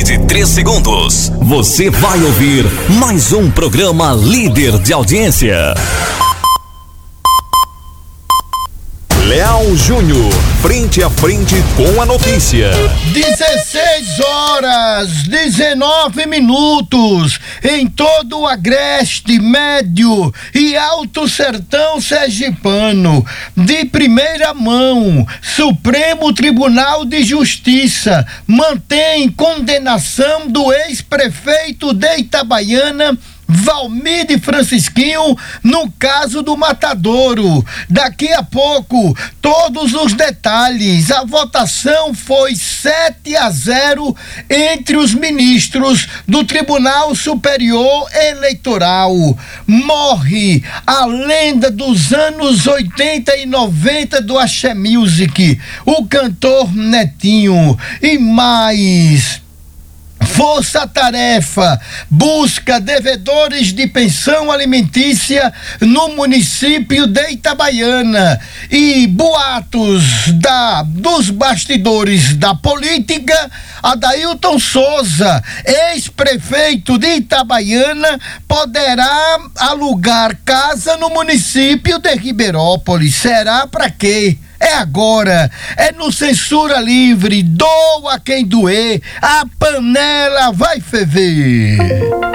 partir de 3 segundos. Você vai ouvir mais um programa líder de audiência. Leal Júnior, frente a frente com a notícia. 16h19 em todo o agreste, médio e alto sertão sergipano. De primeira mão, Supremo Tribunal de Justiça mantém condenação do ex-prefeito de Itabaiana, Valmir Francisquinho, no caso do Matadouro. Daqui a pouco, todos os detalhes. A votação foi 7-0 entre os ministros do Tribunal Superior Eleitoral. Morre a lenda dos anos 80 e 90 do Axé Music, o cantor Netinho. E mais... Força Tarefa busca devedores de pensão alimentícia no município de Itabaiana. E boatos dos bastidores da política, Adailton Souza, ex-prefeito de Itabaiana, poderá alugar casa no município de Ribeirópolis. Será para quê? É agora, é no Censura Livre, doa quem doer, a panela vai ferver.